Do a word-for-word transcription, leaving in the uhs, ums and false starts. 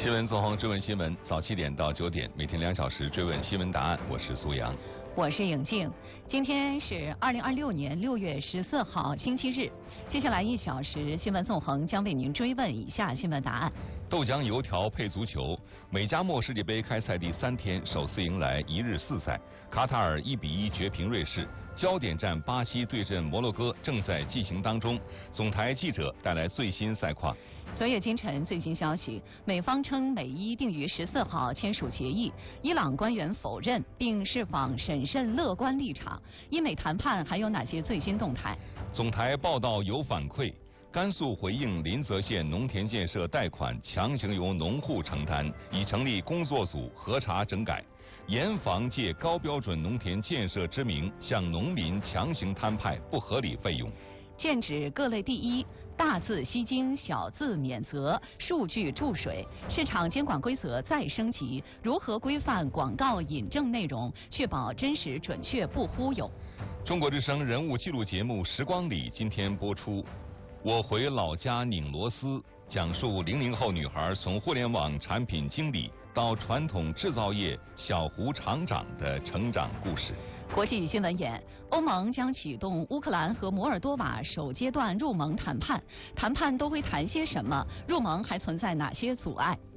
新闻纵横追问新闻，早七点到九点，每天两小时追问新闻答案。我是苏阳， 我是颖静。今天是二零二六年六月十四号，星期日。接下来一小时，新闻纵横将为您追问以下新闻答案： 豆浆油条配足球，美加墨世界杯开赛第三天，首次迎来一日四赛。卡塔尔一比一绝平瑞士，焦点战巴西对阵摩洛哥正在进行当中。总台记者带来最新赛况。 昨夜今晨最新消息，美方称美伊定于十四号签署协议，伊朗官员否认并释放审慎乐观立场。伊美谈判还有哪些最新动态？ 总台报道有反馈，甘肃回应临泽县农田建设贷款强行由农户承担，已成立工作组核查整改，严防借高标准农田建设之名向农民强行摊派不合理费用。 剑指各类第一，大字吸睛，小字免责，数据注水。市场监管规则再升级，如何规范广告引证内容，确保真实准确不忽悠？ 中国之声人物纪录节目《时光里》今天播出。我回老家拧螺丝，讲述零零后女孩从互联网产品经理到传统制造业小湖厂长的成长故事。 国际新闻眼：欧盟将启动乌克兰和摩尔多瓦首阶段入盟谈判，谈判都会谈些什么？入盟还存在哪些阻碍？